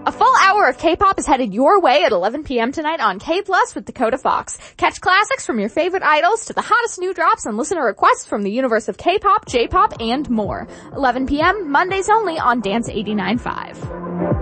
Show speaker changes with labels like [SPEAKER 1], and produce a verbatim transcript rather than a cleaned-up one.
[SPEAKER 1] A full hour of K-pop is headed your way at eleven p.m. tonight on K Plus with Dakota Fox. Catch classics from your favorite idols to the hottest new drops and listener requests from the universe of K-pop, J-pop, and more. eleven p.m. Mondays only on Dance eighty-nine point five.